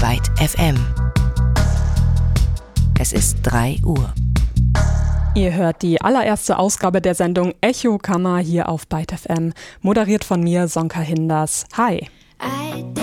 Byte FM. Es ist 3 Uhr. Ihr hört die allererste Ausgabe der Sendung Echo Kammer hier auf Byte FM, moderiert von mir, Sonka Hinders. Hi!